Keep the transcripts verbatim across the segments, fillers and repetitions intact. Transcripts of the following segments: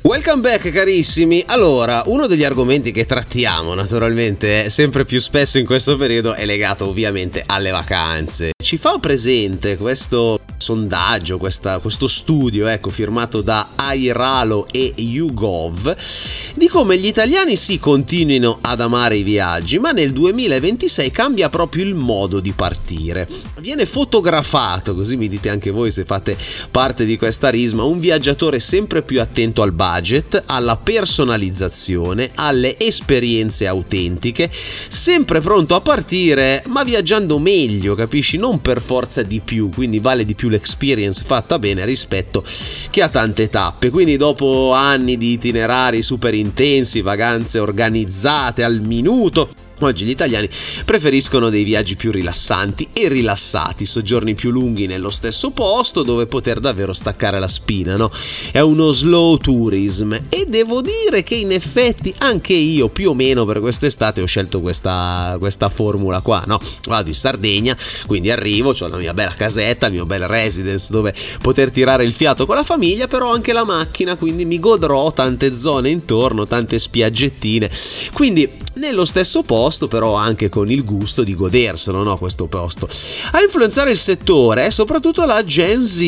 Welcome back carissimi. Allora, uno degli argomenti che trattiamo naturalmente sempre più spesso in questo periodo è legato ovviamente alle vacanze. Ci fa presente questo sondaggio, questa, questo studio ecco firmato da Airalo e YouGov di come gli italiani sì continuino ad amare i viaggi, ma nel duemilaventisei cambia proprio il modo di partire. Viene fotografato, così mi dite anche voi se fate parte di questa risma, un viaggiatore sempre più attento al budget, alla personalizzazione, alle esperienze autentiche, sempre pronto a partire, ma viaggiando meglio, capisci? Non per forza di più, quindi vale di più l'experience fatta bene rispetto che a tante tappe. Quindi dopo anni di itinerari super intensi, vacanze organizzate al minuto, oggi gli italiani preferiscono dei viaggi più rilassanti e rilassati, soggiorni più lunghi nello stesso posto dove poter davvero staccare la spina, no? È uno slow tourism e devo dire che in effetti anche io più o meno per quest'estate ho scelto questa, questa formula qua, no? Vado in Sardegna, quindi arrivo, ho la mia bella casetta, il mio bel residence dove poter tirare il fiato con la famiglia, però anche la macchina, quindi mi godrò tante zone intorno, tante spiaggettine, quindi nello stesso posto, però anche con il gusto di goderselo, no, questo posto. A influenzare il settore è soprattutto la Gen Z,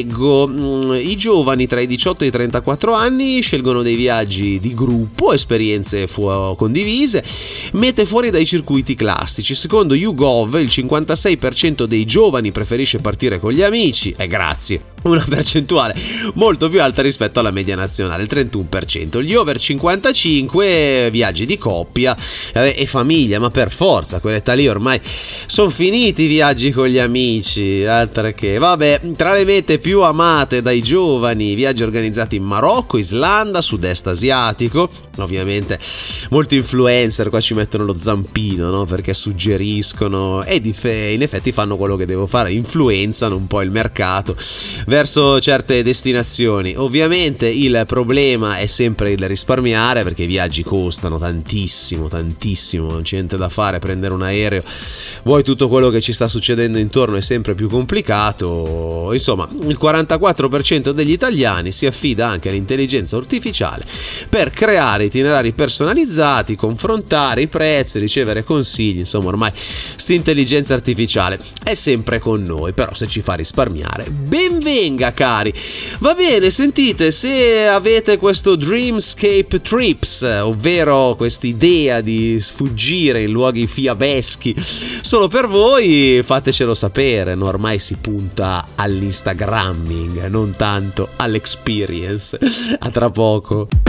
leggo. I giovani tra i diciotto e i trentaquattro anni scelgono dei viaggi di gruppo, esperienze fu- condivise, mete fuori dai circuiti classici. Secondo YouGov il cinquantasei per cento dei giovani preferisce partire con gli amici, e grazie, una percentuale molto più alta rispetto alla media nazionale, il trentuno per cento. Gli over cinquantacinque viaggi di coppia eh, e famiglia, ma per forza, a quell'età lì ormai sono finiti i viaggi con gli amici, altre che. Vabbè, tra le mete più amate dai giovani, viaggi organizzati in Marocco, Islanda, sud-est asiatico. Ovviamente molti influencer qua ci mettono lo zampino, no? Perché suggeriscono e in effetti fanno quello che devo fare, influenzano un po' il mercato verso certe destinazioni. Ovviamente il problema è sempre il risparmiare, perché i viaggi costano tantissimo, tantissimo, non c'è niente da fare, prendere un aereo, vuoi tutto quello che ci sta succedendo intorno è sempre più complicato. Insomma, il quarantaquattro per cento degli italiani si affida anche all'intelligenza artificiale per creare itinerari personalizzati, confrontare i prezzi, ricevere consigli. Insomma, ormai sta intelligenza artificiale è sempre con noi, però se ci fa risparmiare benvenga cari. Va bene, sentite, se avete questo Dreamscape Trips, ovvero quest'idea di sfuggire in luoghi fiabeschi solo per voi, fatecelo sapere, no? Ormai si punta all'instagramming, non tanto all'experience. A tra poco.